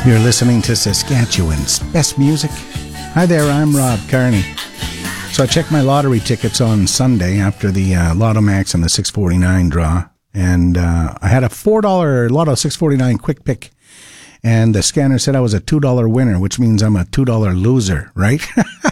You're listening to Saskatchewan's best music. Hi there, I'm Rob Carney. So I checked my lottery tickets on Sunday after the Lotto Max and the 649 draw. And I had a $4 Lotto 649 quick pick. And the scanner said I was a $2 winner, which means I'm a $2 loser, right?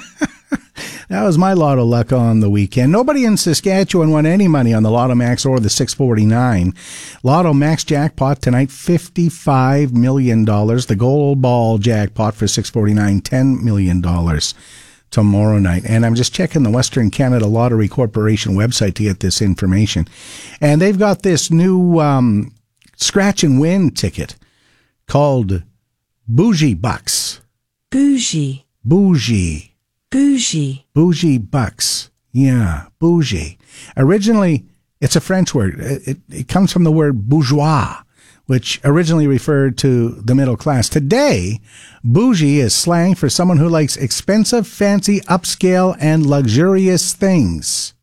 That was my Lotto luck on the weekend. Nobody in Saskatchewan won any money on the Lotto Max or the 649. Lotto Max jackpot tonight, $55 million. The Gold Ball jackpot for 649, $10 million tomorrow night. And I'm just checking the Western Canada Lottery Corporation website to get this information. And they've got this new scratch and win ticket called Bougie Bucks. Bougie. Bougie. Bougie. Bougie Bucks. Yeah, bougie. Originally, it's a French word. It comes from the word bourgeois, which originally referred to the middle class. Today, bougie is slang for someone who likes expensive, fancy, upscale, and luxurious things.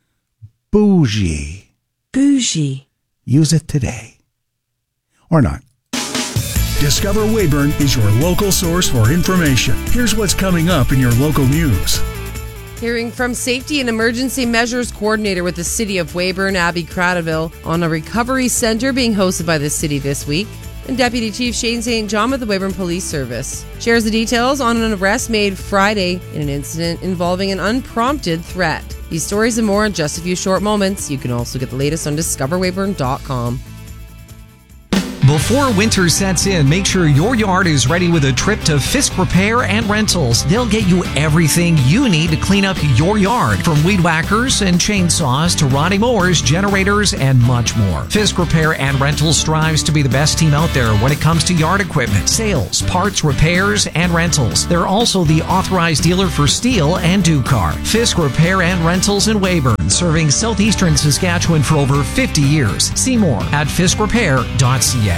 Bougie. Bougie. Use it today. Or not. Discover Weyburn is your local source for information. Here's what's coming up in your local news. Hearing from Safety and Emergency Measures Coordinator with the City of Weyburn, Abby Cradaville, on a recovery center being hosted by the city this week. And Deputy Chief Shane St. John with the Weyburn Police Service shares the details on an arrest made Friday in an incident involving an unprompted threat. These stories and more in just a few short moments. You can also get the latest on discoverweyburn.com. Before winter sets in, make sure your yard is ready with a trip to Fisk Repair and Rentals. They'll get you everything you need to clean up your yard, from weed whackers and chainsaws to riding mowers, generators, and much more. Fisk Repair and Rentals strives to be the best team out there when it comes to yard equipment, sales, parts, repairs, and rentals. They're also the authorized dealer for Steel and Ducar. Fisk Repair and Rentals in Weyburn, serving southeastern Saskatchewan for over 50 years. See more at fiskrepair.ca.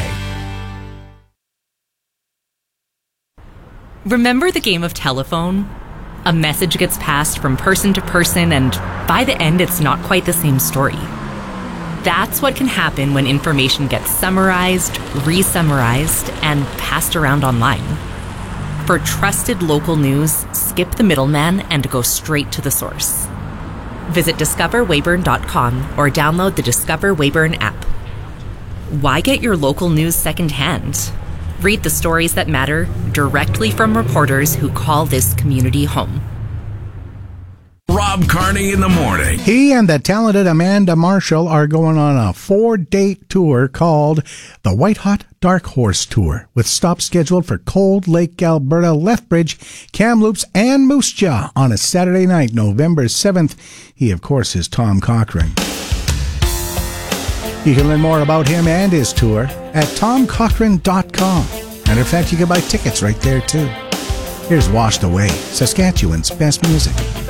Remember the game of telephone? A message gets passed from person to person, and by the end, it's not quite the same story. That's what can happen when information gets summarized, re-summarized, and passed around online. For trusted local news, skip the middleman and go straight to the source. Visit discoverweyburn.com or download the Discover Weyburn app. Why get your local news secondhand? Read the stories that matter directly from reporters who call this community home. Rob Carney in the morning. He and the talented Amanda Marshall are going on a 4-date tour called the White Hot Dark Horse Tour, with stops scheduled for Cold Lake, Alberta, Lethbridge, Kamloops, and Moose Jaw on a Saturday night, November 7th. He, of course, is Tom Cochrane. You can learn more about him and his tour at tomcochrane.com. And in fact, you can buy tickets right there, too. Here's Washed Away, Saskatchewan's best music.